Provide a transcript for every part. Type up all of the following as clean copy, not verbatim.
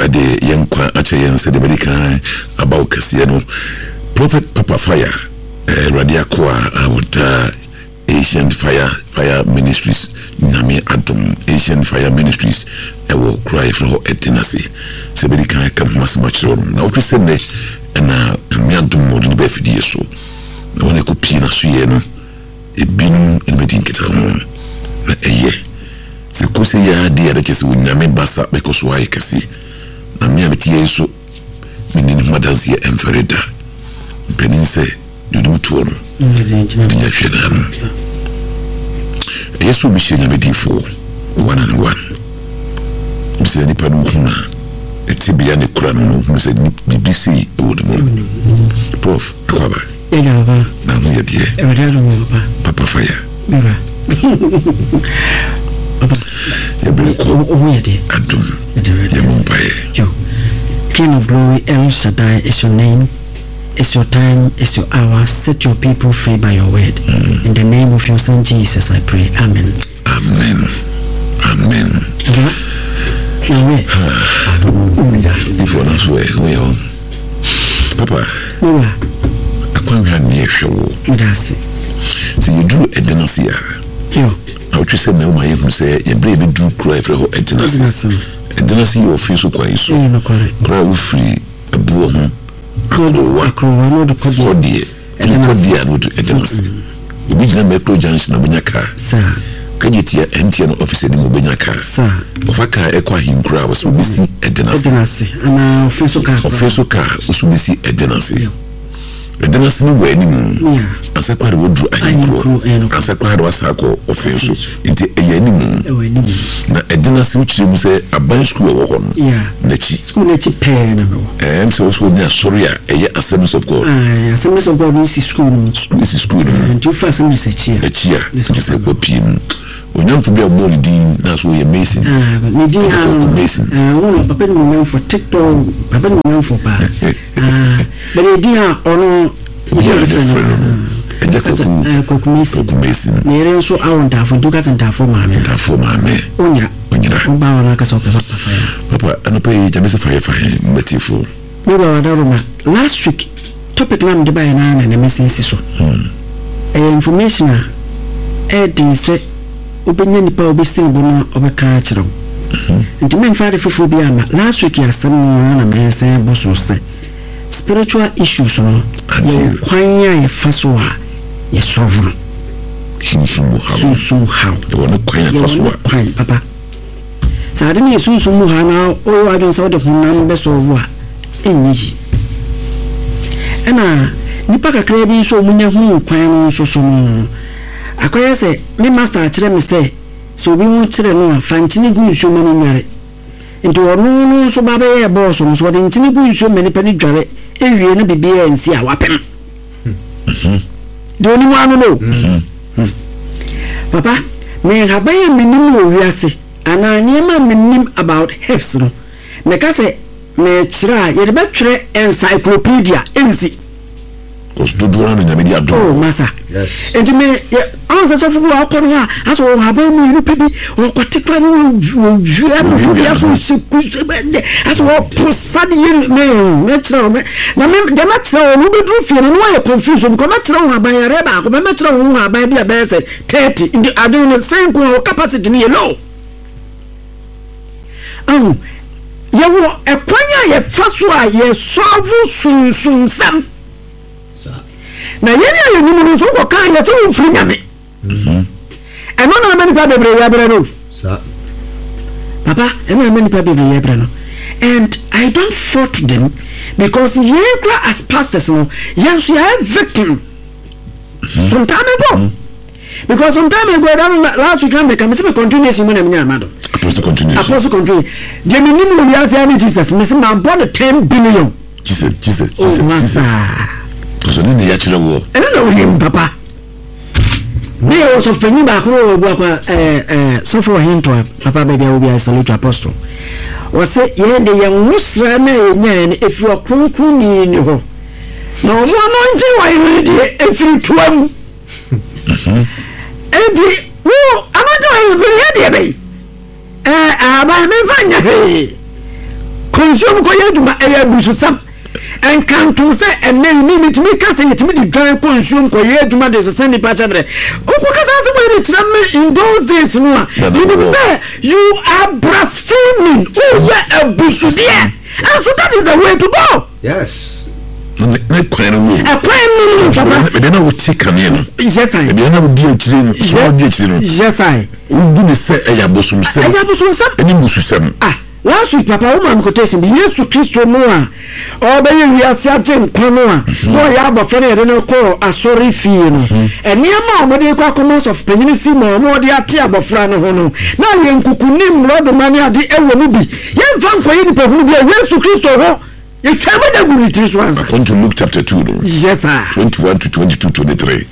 ade yenkwa ache yense de medical about kase no Prophet Papa Fire radia kwa awota Asian Fire Ministries Nyame Adom Asian Fire Ministries ewo cry for etinasi se medical kam masmachro na otwese ne na me adom mo ni be fidie so na wona ko pii na so ye no ebinum enmedi nkita ho na eye se ko se ya dia da kese Nyame basa be ko so ayi kase na me ametie so menini madanse emfereda peninse dudum tuo no ya hweda no yesu bi hye Nyame difo 1 bise ni panu huna etibia ne kura no no se BBC ewo de mo prof akwaba Baba. Na mu yedie. Papa Fire. Baba. Papa. Adum. Yo. King of Glory, El Shaddai is your name. It's your time, it's your hour. Set your people free by your word. In the name of your son Jesus, I pray. Amen. Amen. Amen. Before that's where Papa. When we show, so you do a denuncia. I would say, no, my who say, you baby do cry for a denuncia. A denuncia of face of quite so. Cry free a boom. I could dear, and I would a denuncia. You be the metro junction of Benyaka, sir. Can you tear empty an officer in Benyaka, sir? Of a car, equa him crowds will be see a denuncia. And now, official car, will be see a denuncia. The nurse no way anymore. As I quite would do a as I quite was a co offensive into a anymore. A dinner which you say a bunch school on. Nechi school nechi pen. And so near Soria, a Assemblies of God. Assemblies of God, Mrs. School, Mrs. School, and 2 fasten research here. A cheer, this is a opium. When you forget about Dean, that's where you're mason. Mason. One of Papa for TikTok, Papa for Pa. But a dear or no, Mason. Near so I want to have 2,000 for mammy. Onya, Papa, and pay Jamaica fire, beautiful. Last week, topic ran to buy an iron and a missing sister. Information, Eddie said. Opinion nipa be sing bono obeka kire. Nti men fa defo bi ama last week ya sam na me say boso say spiritual issues no ye kwanya ye faso a ye solve sunsun how the one kwanya faso a kwan papa sa de me sunsun mu ha na o adun sa de hunam be solve a enyi ena nipa kakra bi so munya hu kwan so so no akoya se me master kire me say so bi mu kire no fanchini gu nsu mani nware nti onu no so ba be boss no so de nchini gu nsu mani pani dware ewie na bibia ensi a wapem de oni mu anu no papa me habaye minim owiase ana nyema minim about herbs no me ka se me kire a ye de betwere encyclopedia ensi because do na me media do oh masa yes and me answer so for akon ha aso haba mu ni pebi o kwatikwa ni wo ju aso siku aso posad yin me chira me na me de ma chira o mu be do fie no wa confuse because ma chira o haba ya reba ko me chira o haba bia be say 30 in adon the same capacity ni low yewo ekwanya ye faso a ye solve sun sam na yeni nimu so ko kan ya so mfiri nyame e no na mani pa bebre ya bre no sa papa e no na mani pa bebre ya bre no and I don't fault them because you as pastors no yes you are victim some time ago because some time ago last week I come see continuation when me amado apostle continue the minimum we are Jesus me say my born 10 billion Jesus so ni ya chile wo e na wo papa me also fani ba ko wo kwa so for him to papa baby will be a salute apostle o se ye de ye musra na enya ne efi okunkun ni ho na o mo no nti wa ye de efi tuam edi wo amado ye de be aba me fanya he ko consume ko yeduma bususam and can to say and then limit me can say it me the dry consume ko yeduma de se nipa chabre ukukasa se mo in those days no you say you are blaspheming over a busudia and so that is the way to go. Yes. Yes, I. Do the say last week papa woman quotation be Yesu Kristo no a obeye wiase agye nkono a no ya abofere ede no ko asori fie no eniama omode kwa commons of penyinisi mo omode ate abofra no ho no na ye nkukunim rodo mani ade ewo mu bi ye mfa nkoyi ni pehunu bi Yesu Kristo ho ye twaba da guri tiri once. According to Luke chapter 2 no? Yes sir. 21 to 22 23.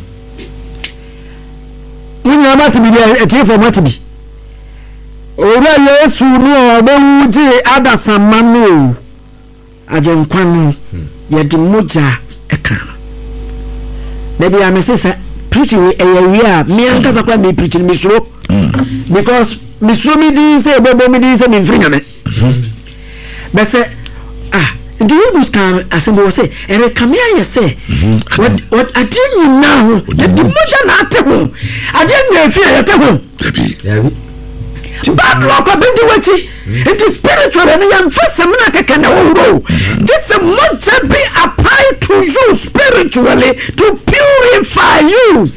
When you about to be there a for what to be ora Yesu no obewuje adasamano ajenkwan ye di moja ekran maybe I say preaching area me ankasa kwa me preaching misro because misro me di say bobo me di say me mfringa me but say do you understand as we say ere kamia ye say what adin now the moja na ate ho adin ye fi ye te ho bad luck bindi wachi it is spiritual and yam fasa mna keke na wo this must be applied to you spiritually to purify you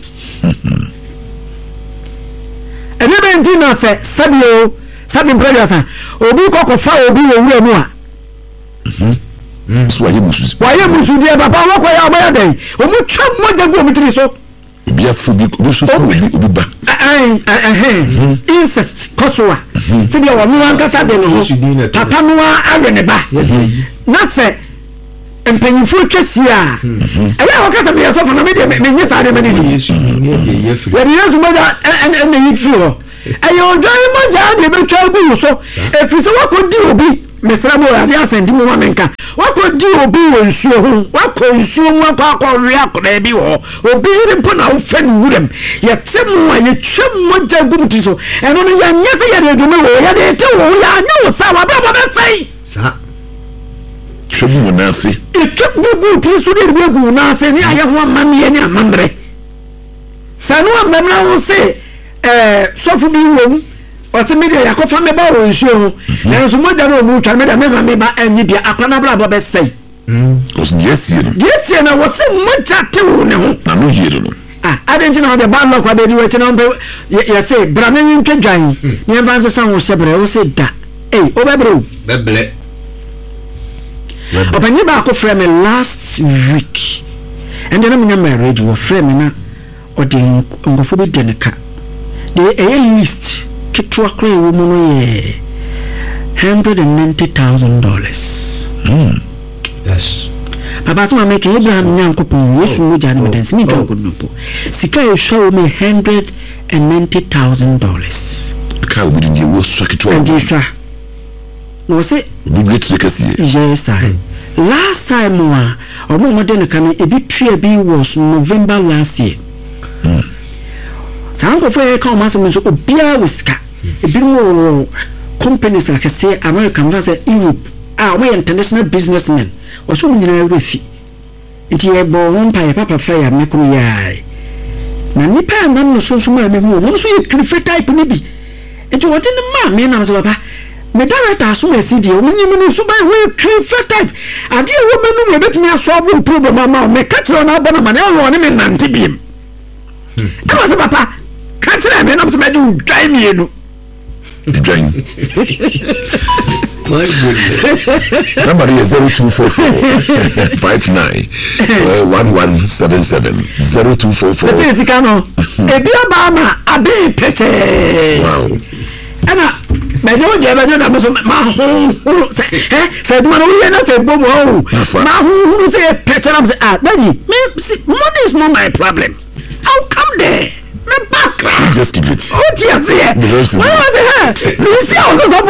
and then dino say sabi brothers obi kokofa obi wo wura mu a so waye musu dia papa wo kwa ya oba dey omu twa moja go mitiri so obi afu bi so obi ba incest kosoa se dia wo mu ankasa de no papa no awe ne ba na se empanyinfo twesi a eya wo kasa me yeso fo na me de me nyesa de me ni yesu moja en yi fi ho ayo joy moja de be twa gu so efise wo ko di obi mesra mo ade asendi mo menka wako di obi wo nsuo ho wako nsuo mu akọ wi akọ bi wo obi rimpo na wo fa ni wurem ye tsemu a ye twem moja gumti so eno no ya nyese ye de dwuma wo ya de te wo ya nya wo sa wa ba ba sai sa twem mo na se e twem gumti so de bi gu na se ni aye ho amam ye ni amamre sa no amam na wo se sofu bi wo wase media yakofa me ba wo nsuo na nso moja no mu twa me da me ba anyi bia akwana bla be sei cause yes na wase moja te wo ne ho na no yire no adenji na de ba lo kwa be di we chena mpe ye say bra me yin twadwan ne emfanse san wo shebre wo say da o bebre obanyi ba ko frame last week and then me married wo frame na o de ngofo be de ne ka de list kitwa kle wo mu ye $190,000. Yes. Papa so make Abraham nyankopon Yesu mo jani medansi mi tonko nopo sika e show me $190,000 ka wo bi ndi wo so kitwa ndi sha no se bi great legacy yes I last time wa omo mo de ne kan e bi twa bi was November last year sanko fo e ka o maso so obia wiska e bi mo companies like say American versus Europe we international businessmen also nyina refi nti e bo won pa papa fire me ko yai na nipa nam no so ma me hu no so ye cliff type ni bi nti what in ma me na so papa me director so me CD o nyim no so ba we cliff type ade e wo menu me betimi asolve problem ma me catch on na bona ma na wo ne me nante biem ama so papa catch na me na so me do dry me no join. My goodness. Number is 0244 59 1177 0244. Sisi kano. Ebi abama abi pete. Wow. Ana mejo na maso ma hu se do no we na se bomo o. Ma hu se pete na say daddy, money is not my problem. I'll come there. Just keep it. Oh, yes, yeah. Why was it? You see, I was so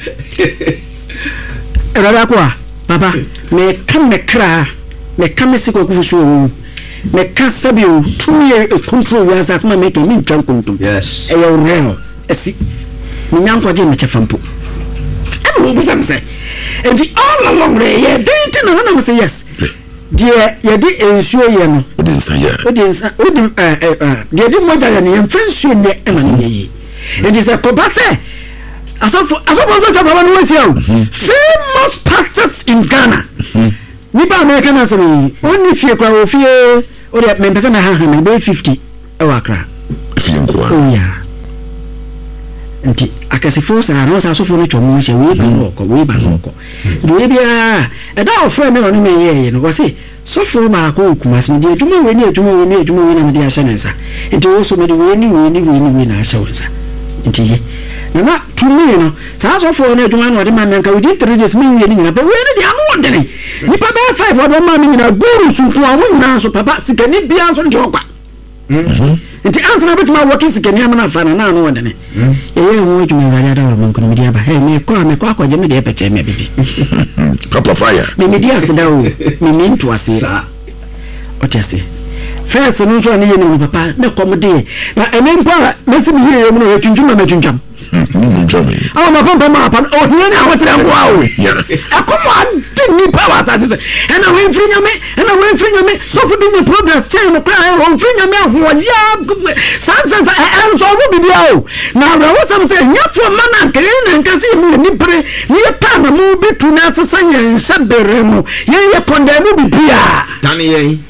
good. Papa, me come me cry, me come me sick of you. Me can't stab you 2 years control was as my making me drunk. Yes. A real. A sick. Me young Jim Chafampo. wo some say and all along there yeah date no na say yes dear ye di ensuo ye no odin san ya odin de di moja ya ne mfensuo ne ema ne yi and is a kobase asofo so baba no wasi o famous pastors in Ghana ni ba America na say only fie kwa wo fie o de me pesa na ha na be 50 e wa kra fie nko oh yeah nti akasifo sa no sa asofo no chomu che we ba loko do e bia e da ofre me no me ye no go say sofo ba ko kumasi me de adwuma we na me de ahye nensa nti wo so me de we ni na ahye wonsa nti ye na tumi no sa sofo no adwuma no de ma menka we did 3 days me ni nyina ba we ni de amo de ni pa ba 5 odo ma me nyina guru su ko amu nyina so papa sikani bia so de okwa nti answer bit ma working sikani amana fa na no wonde ne ye ho adwuma ya da ro menko me de aba he me kwa akwaje me de peche me bidi proper fire me de aseda o me nto ase otiase first no so na ye ni papa na komode na emempa na se me ye mu no twunjuma ma twunjam awo ma pampa ma pa o hia na hotre ngwa o akomo adini power asase na we mfiri nyame so for being progress chain no cry o mfiri nyame ho ya sansa so wo bibia o na we sam say nyafo mana nke na nkase mu ni pre ni pa na mu bitu na so sanya nsabere mu ye condemn bibia tani yen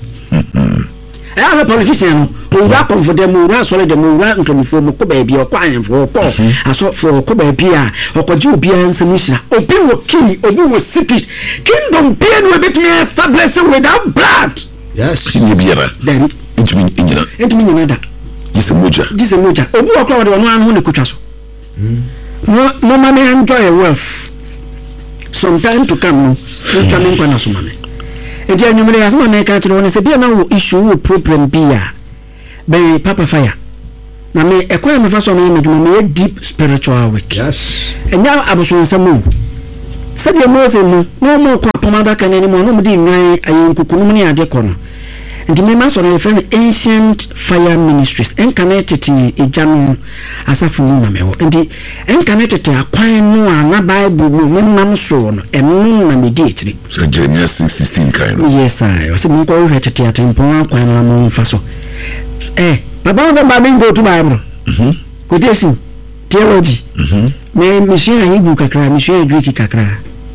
a politician who wa comfortable ra so le dem wa nkamfo mo ko ba bia ko anfo ko aso for ko ba bia okoji obi ansem hira obi wo key obi wo secret kingdom pain we bit me establish without blood yes ni biara dari intimi nyina da dise moja obi wo kwa de no an ho ne kutwa so no ma me enjoy wealth sometime to come no twa me nkwa na so ma me enti anyumre asema na ka tiro ne se bia na wo issue wo problem bia be papa fire na me ekwa me fa so me me deep spiritual work yes enya aboso nsamo se bia mo se no mo kwa pomada kan ni mo no mo di nwan ayenkukunu mu ni ade kono enti me ma so na friend ancient fire ministries en connected ejanu asafu na mewo enti en connected akwan no na bible mo nam so no enu na me di etire so Jeremiah 6:16 kind yes I was mo ko hwetete atempo akwan na mo fa so baba on ba me go to bible quotation theology me mission Hebrew kakra mission Greek kakra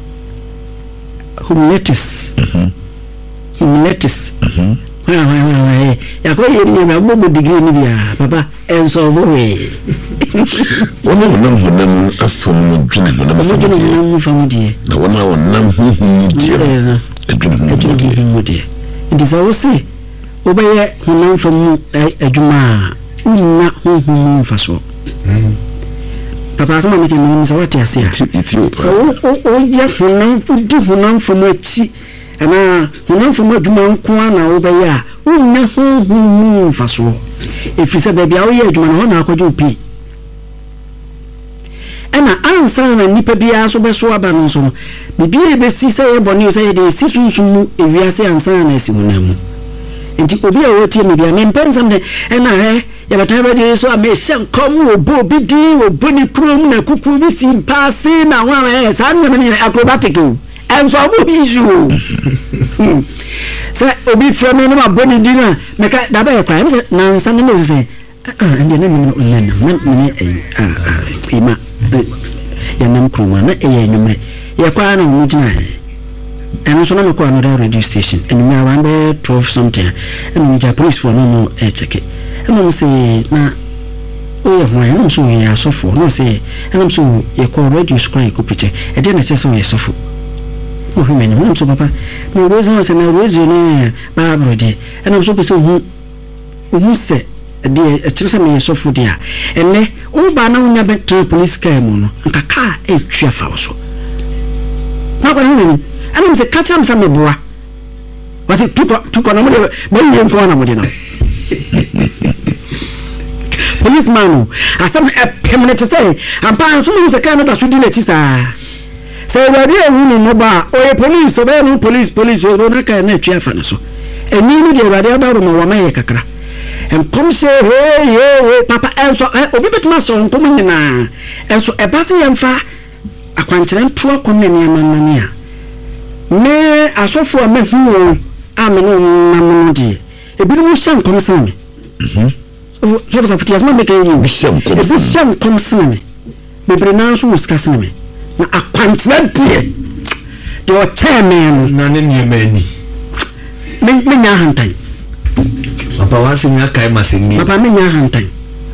humanities ya ko yeri na mo degree ni bia papa enso bowe wona wonam afom dwene wonam famudie na wona wonam humudie adwene it is also obeye wonam fam adwuma unna humu faso papa sama me kenan sa wati ase Ethiopia so o ya wonam fam achi ana wonam fam adwuma nko na obeye a unna humu faso efisa baabi a wo ye adwuma na ho na akwaje opi ana ansa na nipa bia so beso aba no so bibia be si se boni se de si sunsun ewiase ansa na si hunamu enti obi a wo tie me bia me mpensam de ana ya bataba de so amehye kom obo bi di oboni krom na kuku bi si mpase na wa sa nyame ni acrobatic enso obo issue se obi frame no aboni di na meka da ba kwa se na nsa no se ende na ni ima ya nam kroma na enumre ya kwa na mu gina eno so na me kwa no radio station enumre around 12 something and the police for no check it and say na o ye ho ya so ya sofo no say and so ye call radio square ko preach e dey na chese ye sofo o hu me no so papa no reason say na reason na ba brode and so person hu se de chese me ye sofo dia enne o ba na unya betre police car mu no nkaka etwa fa so na kwa ni and say catch am some boa was it tuko na mo de me ye nko na mo de na policeman asem permanent say ampa so mu se kan na so di na ti sa say wari ehunu no ba o police o be no police o na kan na twa fa na so eni ni de wari aba ro mo wa maye kakra en kom say hey papa enso obi betuma so nkom nyina enso e ba se yemfa akwankyerɛ ntoa kɔm na nneɛma nane a me asɔfo a mahu a me no nam de ebinom hyɛ nkɔm sene me so for fitias ma make you hyɛ nkɔm sene me bebre na nso musika sene me na akwankyerɛ de o chairman na ne nneɛma ani me nya hantan papa wasi nya kai maseni papa me nya hantan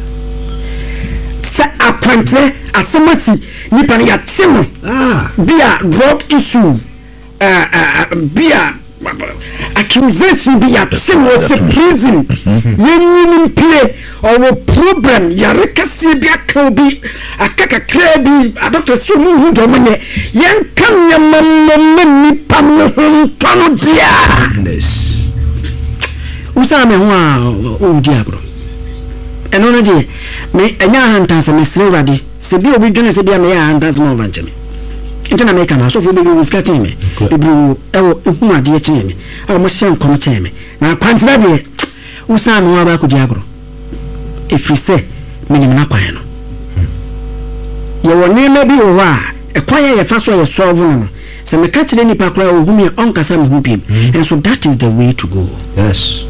sa akwankyerɛ asemasi nipa ne ya temo bia drug issue bia accusation bia temo se prison yenyini pie or problem yare kase bia ka bi akaka kra bi doctor so mu hu do manye yen kan yamam nipa mo tono dia usame ho a o di agro eno no die me enya hantanse me sire wade se bi obi dwene se bia me ya hantanse mo vanche me intena me kana so fo be bi skati me ebru ewo ehu ade e kyen me a mo hye nkom kyen me na kwantira de usame ho aba ko di agro efri se me ni na kwan no ye woni me bi wo a e kwan ye fa so ye solve no se me ka kire nipa kra o hu me onkasa me hu biem and so that is the way to go. Yes.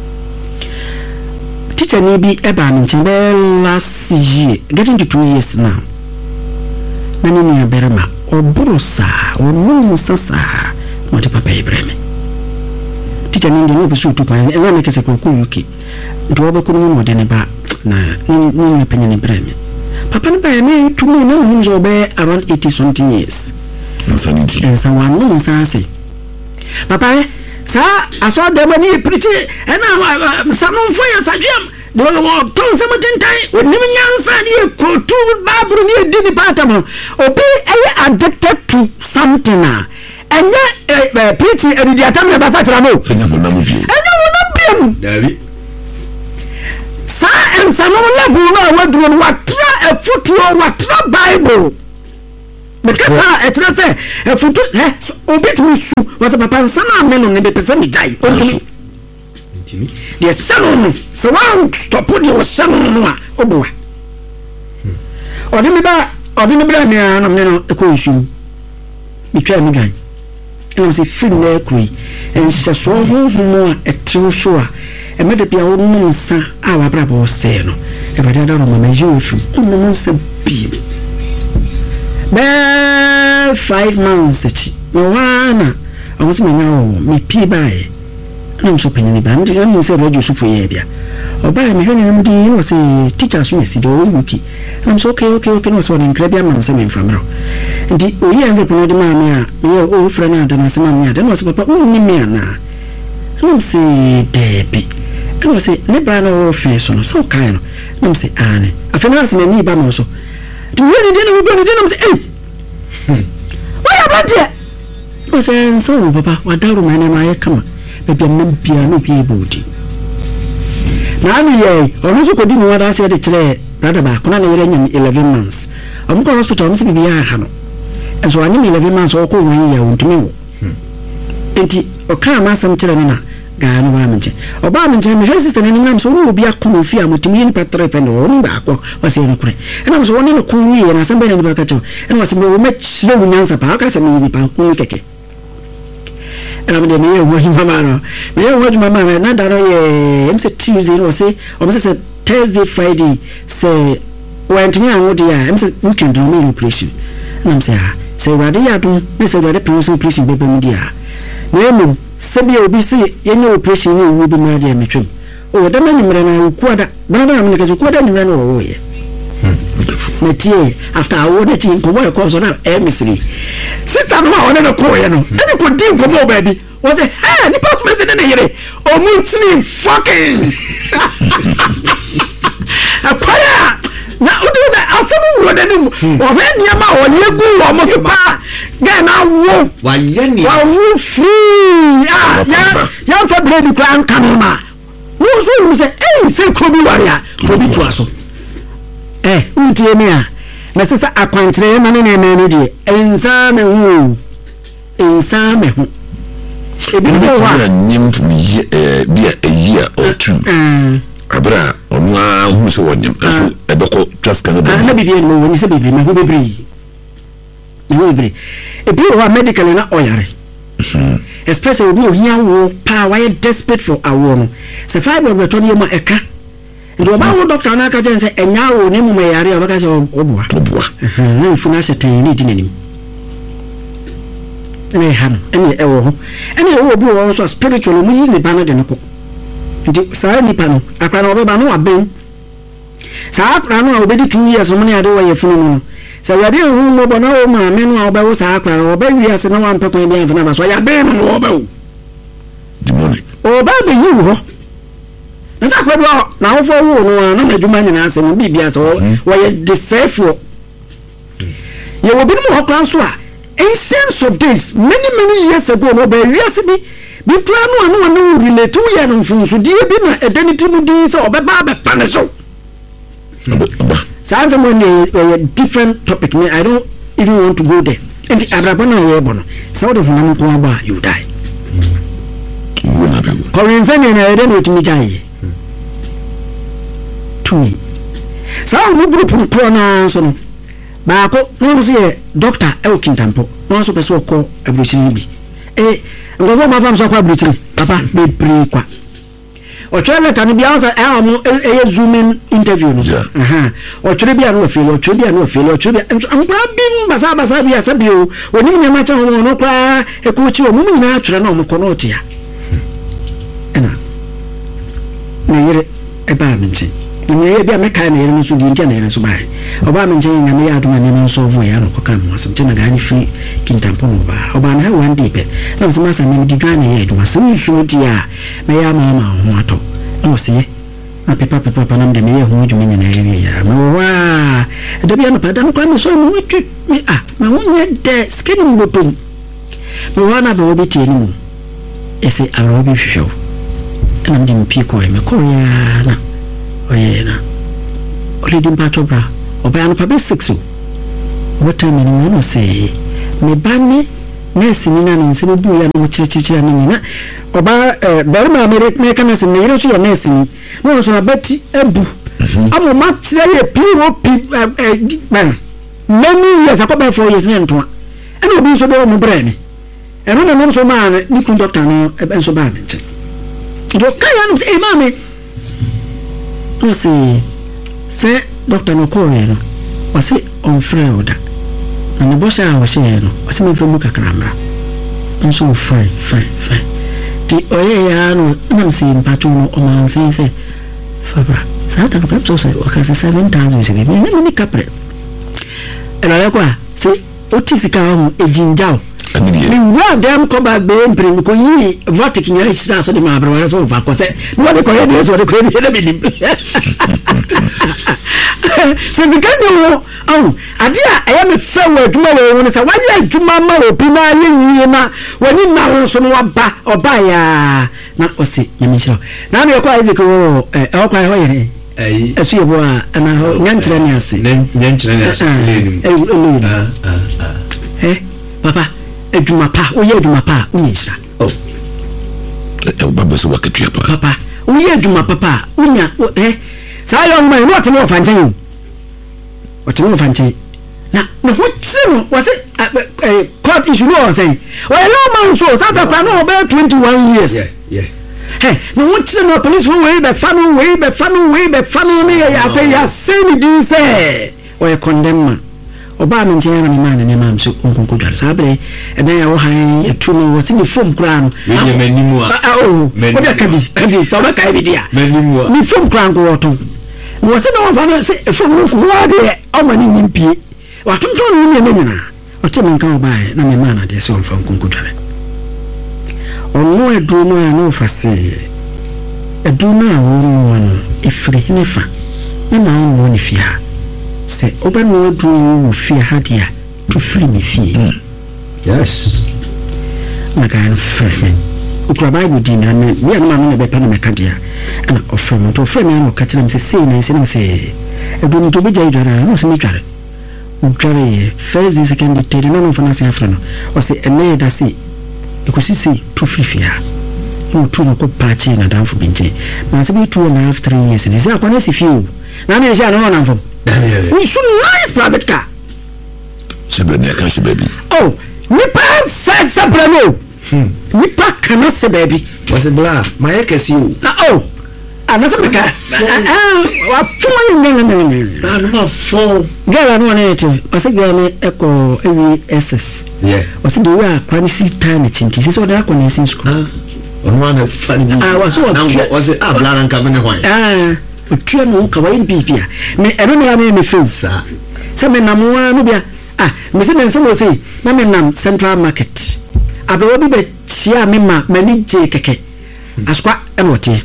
Teacher maybe eba mention last year getting to 2 years now na ni ya berema oburusa onu sasa mo de papa ibrahim teacher ni ndino bisu tu pan e na kese ko UK ndo obo no mo de ne ba na ni penya ne ibrahim papa ne ba me to me na hu zo be around 80 something years insanity and someone no say papa sa aso de mani preach na sanonfo ya sadwam de wo ton semutentai onim nyansa de ko tu babru ni di patamo obi addicted to something anya preach edidi atam na basa tira mo senya mo na biem davi sa en sanon level na waduro watra afutuo watra bible because etra say efutu obit musu was papa sana ameno ne be pese mi jai ontumi the sanon so one stop the was sanon no a oboa odi mi bra me anam ne no ekonsu mi twa mi gan ena se film na ekui en se so hohomo a etru so a emede bia wo num nsa a wa bra bo se no e ba da ro ma me yo fu num nsa bi 5 months echi wana awusi menyawo me pie bae na mso penyani ba ndi ni se roju sufu ye bia oba me hwene nam di no se teacher so mesi do yuki na mso okay no so ne nkra bia ma se me mfamro ndi oyi anve pono de ma me a me o fra na da na se ma me a no se papa ni me ana na mse debi no se ne ba na o fe so no so kai no na mse ane afena se me ni ba no so do you need to go to them say why about it was so papa wadaru mane ma kama baby am bia no bi bodi na mi ye onu so kodi mi wada se de kire brother ba kuna na yere nyam 11 months am ko hospital am se bi ya ha no enso anyam 11 months o ko wan ya wontumi wo enti o ka ma sam kire na ga no ba menche oba menche me hesi se nani nam so no obi akọ fi amotimi ni patre pe no ni ba akọ wase no kure ena so woni no kun wi na sambe ni ba ka cho ena wase mo me chiro nyansa pa ka se ni pa kun keke ena me de me wo hi mama no me wo hi mama na da no ye mse Tuesday no se o mse se Thursday Friday se went me an wodi ya mse weekend no me operation ena mse ha se wade ya dun me se wade produce operation bebe mi dia na sebi obi si yenye operation ni wo bi na dia metwem o da na nimre na ukuada bana na me kazo ukuada nimre na wo ye netie after awo na chi nkomo e ko so na emisri sister no a na ko ye no eni ko di nkomo baby wo say ni pass me na yere o mu tini fucking akwaya na odu da asabu wo da nim o fe niama o yegu wo mo so pa ga na wo wa yeni wa wo free ya fa blade kran kanoma wo so wo say say kobi waria kobi to aso untie me a na sesa akwantre na ne ne de ensa me hu ebi no wa nyim fu bia a year or two abra onwa hu so wonyam aso ebeko twaska no na bibia no woni se bibia ma hu bebri no be e bi o medical na oyare especially obi o hia wo pa why desperate for awo no se fiber beto ne ma eka ndo ba wo doctor na ka je se enya wo ne mu yare o ba ka se oboa na ifuna se tan ni dinanim ene han ene ewo ho ene wo obi wo so spiritual mu yi ne ba na de ne ko ndi sa ni pa no akra na obi ba no aben sa akra no obedi 2 years mo ne ade wo ye funu no sa ya de hu mo bona o ma me no oba wo sa akra no oba wi ase na wan pekon bi anfa na so ya be no oba wo demonic oba be yi wo na sa kwa do na wo fo wo no na madwuma nyina ase no bibia so wo ye deceive ye wo bi mo ho klan so a ancients of days many years ago no ba wi ase bi plan no relate to ye no funso die bi na identity mu di so obeba be pane so sounds a different topic. I don't even want to go there. And Abrabana Yebono, so the Hunamaba, you die. Corinzan and I don't know to me. To me. So I would pronounce on Bako, no, see, Doctor Elkin Tampo, no so called a Britain. Eh, go my farms are Britain, Papa, be pre-qua. Or try let an be answer a Zoom interview. Or Tribia no feel, or Tribia no feel, or Tribia. I'm grabbing Basabia Sabio, when you know much on no cry, a coach or woman natural no moconotia. And a barmenting. Maybe a mechanic to the engineer so by. Obama and me out my name so voyano come was some Tenagani free Kintamponova. Obama one deep. No, some master named Digani head was some suitia. May I, Mamma, Moto. No, see. A papa, and the mayor who you mean in area. Wow. The piano pattern come so much. My one yet there, skinning bottom. No one of the Obi anymore. It's a Robbie show. And I'm doing Pico and Macoria. Oyena already batobra oba pa be 6 what time any no say me bane nurse ni na nse bu ya no chichichi na nyina oba berma me kana se me so ya nurse ni no so na beti ebu amo ma kire ye POP many years akoba 4 years na ntoa and obi so do mo brani eno na no so ma ni kun doctor no e so ba me nche do kaya no e ma me no say doctor no call no o say on fraud na no boss a o say no o say me from kakramra nso fine ti oye ya no na say mpato no o man say fabra sa ta ko to say o ka say 7,000 say me na me kapre e na kwa say otisika ho ejinjao ni wa dem ko ba be mpre ko yi vote kinya isra so de ma abra so fa ko se no de ko ye so de ko ye de binim se zikano adia aya me fa wa aduma we won se wa ye aduma ma obi na ye yiye na wani na won so no ba oba ya na o se nyame chiro na me ko Isaac o e ko ho ye esu ye bo a na ho nyanchira ni ase papa eduma pa oye eduma pa unyisra baba so waketua pa papa oye eduma papa unya sa yo man no temo fanchen otemo fanchen na ho tsino was court issue no say well no man so sa papa no about 21 years hey no what tsino police way be fanu me ya pe ya say ni din say o condemn oba me nche na me man ne mam so onkonko dware sabre e na ya wo han etuno wo sini fom kra no me manimu a o de kabi so ba kai bi dia manimu ni fom kra ko woto wo se na wo fa na se fom no ko wa de o mani nyimpie wa tonto no ne me nyina o te me nkan oba na me man na de se onfa onkonko dware ono edu no ya no fa se edu na wo no efri ne fa na wo ni fia say open no do fear hadia to free me fear yes na kan free ukra bible din na me na me be pa na me kadia na offer me to offer me no ka kire me say na say edu no to be jai dara no se me tware utware first this second third no for na say afra no o say ene da say ikosi say to free fear no to no ko pachi na danfo binje na say be 2.5-3 years ni say akwana si few na me sha no na mfo we should nice private car Sebeni akansi baby. Oh, nipa sa brano. Nipa kana se baby. Was it blah? My ekesi o. Oh. Anasa meka. Wa fun ngeng. Na fo. Gala no na ete. Ose gala eko ewi SS. Yeah. Ose de wa kwanisi tane chinti. Se so da ko na sin school. One funny. Was it blah and coming away? Otua no ka wa bibia. Me eno na me face. Se me namoa no bia. Me se mense mo sei. Na me nam Central Market. Abewo bi be chia me ma mani je keke. Askwa enote.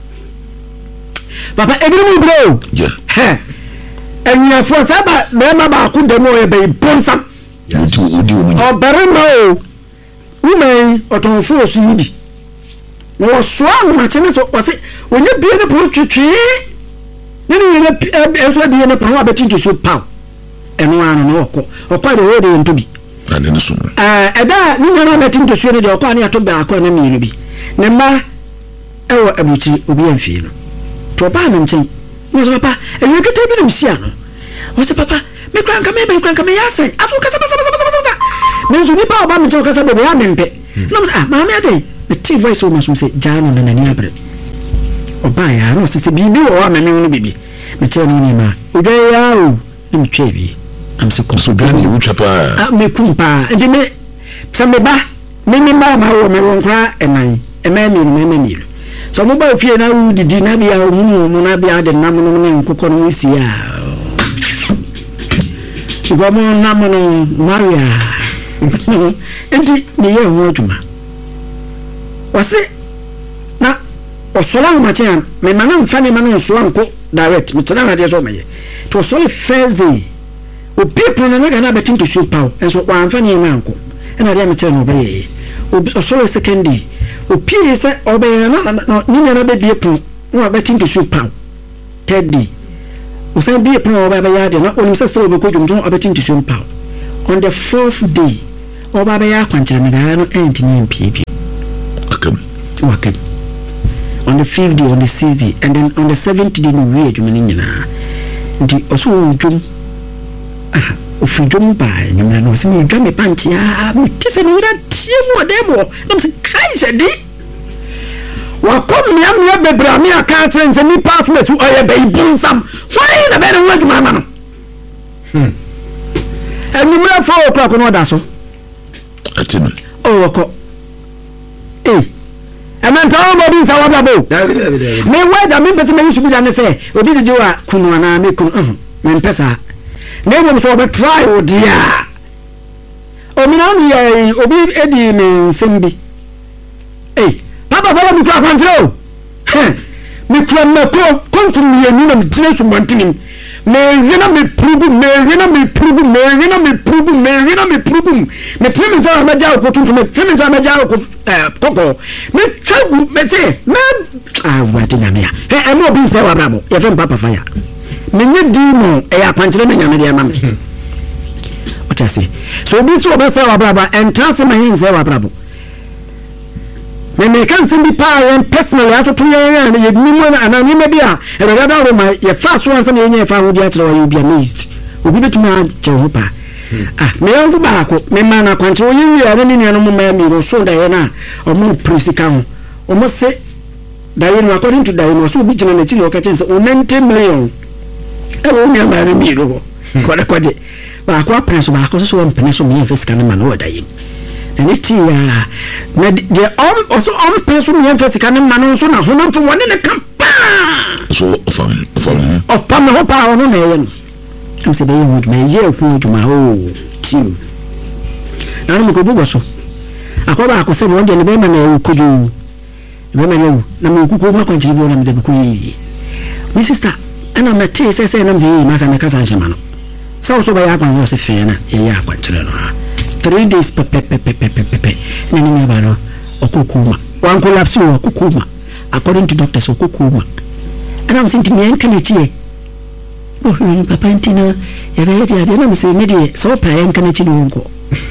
Papa ebiri bro. Yeah. He. Enya fo saba me ma ba ku demo e be ponsam. Odi o mu. Obarema o. Woman otonfo osu yibi. No so ma chene so wase onye bie ne pro twetwe. Ne ne enso bie ne pro abeti to so pow. Eno anu no okọ de wode ntobi. Ade ne so. Eda ni na na tin to so ne de okọ ani ato ba akọ na mienu bi. Ne ma ewo abuchi obi amfie no. To ba na nchen. No so papa, enwe kete bi msia no. O se papa, me kranka me yase. Afu kasa. Me so ni pa ba me che kasa be ya mempe. No ma me ade. The T voice almost say Jano na nani abre. Oba ya no sisi bibi o ma me no bibi. Me che no ni ma. Oga ya o. Ni twa bi. Am so so gani u chapa. Me kumpa. Ende me sa me ba. Me ma wo me won kra enan. E ma mi. So mo ba fie na u didi na bia o mu na bia de nam no ne nkokọ no si a. Igo mo nam no Maria. Enti ni ye ho adwuma. Wase na osola machian me manam fane manam so anko direct me tena na de so meye to osole Thursday o people na na betin to shoot power enso wan fane na anko na de me tena no be osole secondary o pie se obey na ni na be bie pro no betin to shoot power teddy o say bie pro oba be ya de na onu se se obeko dwumdwum obetin to shoot power on the 4th day oba be ya kwankyere me ga no entimi mpie Wakam. On the 5th day, on the 6th day, and then on the 7th day, no way, you mean, the also jump. If you jump by, you know, see me jump a punch, kiss and eat a team demo. I'm saying, Kaiser, well, come me, I'm your baby, I can't sense any pathways who are a baby, some. Why in a better word, my man? And you will 4 o'clock on what that's so. Oh, and then tell me this our babo. Me why da me pese me use bi da ne say obi de wa kunu ana me kunu me pesa. Ne mo so be try o dia. O mi na mi obi edi me sembi. Papa follow me kwa kwantre o. Me kwa mako kontu mi enu na me tire so mantini. Me rena me prugu. Me tire me za ma ja ko tuntu me tire me za ma ja ko koko. Me twagu me say me wati na me ya. E mo bi se wa brabo. Ye fem papa fire. Me nye di mo e ya kwankyere me nyame de ma me. O ta se. So obi so obi se wa brabo entrance ma hin se wa brabo. Me kan simbi pa yan personally atoto yan ye nimu na ni mebia e be da ro ma ye fa so ansa me ye fa ho dia kire wa you be amazed obi betuma che ho pa me yangu ba ko me ma na kwanche o yin ya ni ni no mo ma mi ro so da ye na o mo prisika ho o mo se da ye no according to da ye no so bi jina na chile o ka chense o 90 million e o mi ma re mi ro ko da kwaje ba ko preso ba ko so o mpene so mi fisika na ma no da ye enti ya na de also on person me fisika na ma no so na ho no to wone ne kampa so of pam ho pa no na ye no am se be wood me ye hu juma ho team na no ko bugo so akoba akose no de ne be ma na koju be ma na na me kuko ma kwanjiri bo na me de ko yi mi sister ana me te se na me yi ma sa me kasa nshema no so ba ya kwan se fe na ye ya kwanjiri no 3 days pepe na ni me ba no okukuma wan collapse okukuma according to doctors okukuma and I'm saying to me enka na chie oh papa ntina ya be ya na me say me de so pa enka na chie nko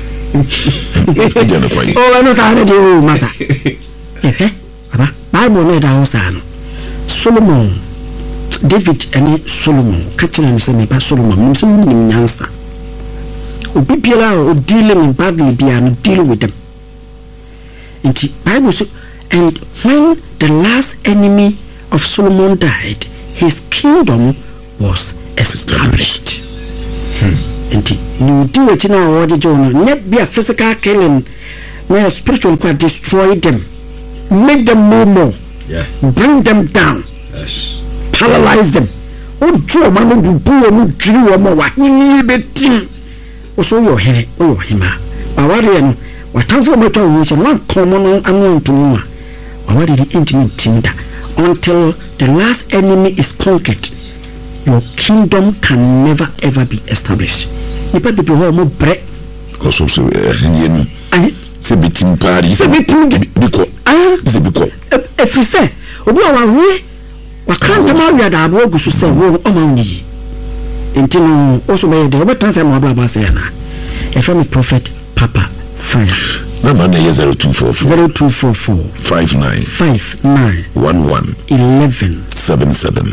oh no sa na de o masa baba bible no da o sa no Solomon David and Solomon catching me say me ba Solomon me so ni nyansa obi biara o dealing badly biara deal with them. In the Bible, and when the last enemy of Solomon died, his kingdom was established. And you do it now, or the journal, not be a physical killing, where spiritual could destroy them, make them no more, bring them down, paralyze them. Oh, Joe, man, you boo, no drew, or more, you need a team. Also, your hair, oh, him, Bavarian, what time for my tongue was one common unknown to me. What did the intimate tinder until the last enemy is conquered? Your kingdom can never ever be established. You people who are more bread. Also, say between parties, because if you say, oh, what can't the man that I walk to say, oh, only until also made the what time blah blah sayana. If I'm a prophet, Papa, fire. Number 0244 59 11 77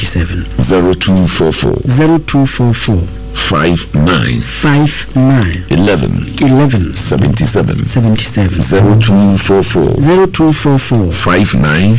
0244 59 11 77 0244 59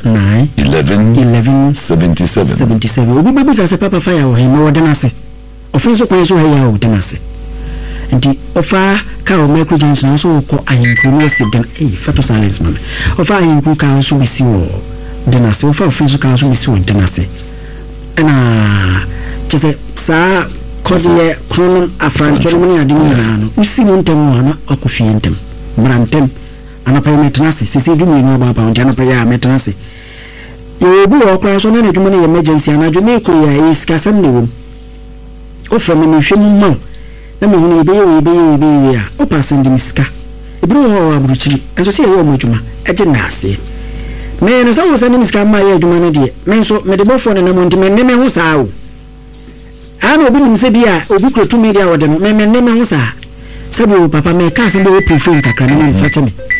11 77. Obi baby say Papa fire o he no denase. Ofenso kwan so he ya o denase. Nti ofa ka o Michael Johnson so ko ayinku no se den fato silence mama. Ofa ayinku ka so bisi o denase. Ofa ofenso ka so bisi o denase. Na chese sa kozie kronom afrancho no ni adini na no usi no ntem no akofie ntem brantem anapa metenase sisi dumi no baba on anapa ya metenase ye obi o kwa so na dwuma na emergency anadwo na ekuru ya iskasam ne wom ofra me hwemu ma na me hunu ebe ya o pass ndi miska ebru ho aburuchiri enso se ye o madwuma eje na ase me no sawo se ndi miska ma ye adwuma na de me nso me de bofo na mo ndi me ne me ho saawo ana obi nim se bia obi krotu media wode no me ho saa sabu papa me ka se be prefer kakra na me fache me